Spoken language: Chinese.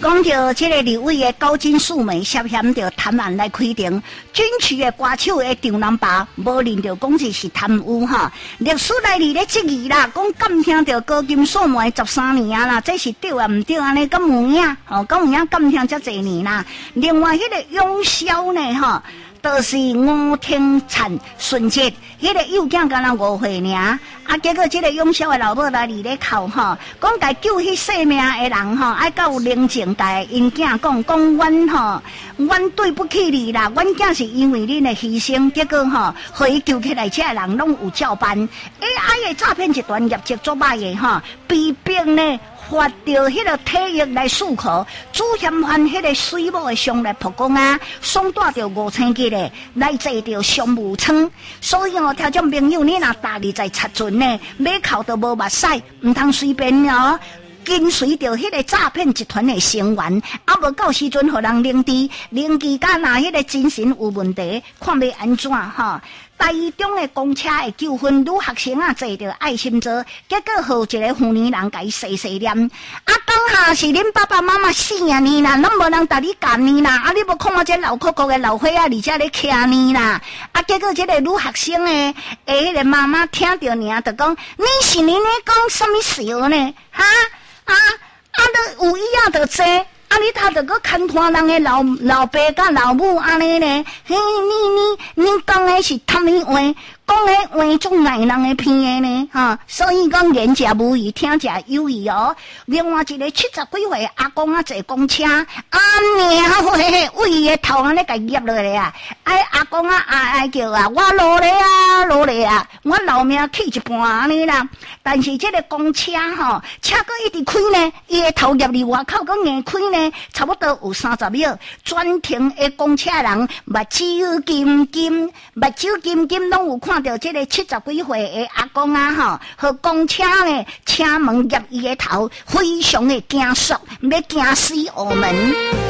讲到这个立委的高金素梅涉嫌着贪案来开庭，军区的歌手的张南巴无认着讲这是贪污哈，历史来历咧质疑啦，讲敢听着高金素梅13年啊啦，这是对啊唔对安尼？敢有影？敢有影？敢听遮侪年啦？另外迄个永宵呢哈？就是吴天灿顺节，迄个幼囝敢若5岁尔，结果这个永孝的老母来伫咧哭吼，讲该救迄性命的人吼，爱较有冷静，甲因囝讲阮吼，阮对不起你啦，阮囝是因为恁的牺牲，结果吼，互伊救起来，这人拢有照办。AI 的诈骗集团业绩足歹的吼，被逼呢。发着迄个体育来诉苦，主嫌犯迄个水母的上来曝光啊，爽带着5000几个来坐着商务舱，所以听众朋友，你若大日在插船呢，马口都无目屎，唔通随便哦。跟随着迄个诈骗集团的成员，无到时阵互人领治，领期间若迄个精神有问题，看要安怎哈？台中的公车的纠纷，女学生啊坐着爱心座，结果互一个妇女人甲伊细细念，讲哈是恁爸爸妈妈死啊你啦，拢无人搭你干你啦，你无看我这老酷酷的老伙仔，而且咧徛你啦，结果这个女学生的迄个妈妈听着尔，就讲你是恁咧讲什么事呢？哈？都有以啊，就坐。你他着个看拖人的老爸甲老母安尼呢？嘿，你讲的是他们话，讲的话种耐人的偏的呢？哈，所以讲言者无语，听者有意哦。另外一个70几岁阿公啊坐公车，娘喂伊的头安尼甲压落来啊！阿公啊叫啊，我落来啊，我老命去一半安尼啦。但是这个公车吼，车阁一直开呢，伊的头压伫外口，阁硬开呢。差不多有30秒，专停的公车人目睭金金，拢有看到这个70几岁的阿公啊吼，和公车呢车门夹伊的头，非常的惊悚，要惊死我们。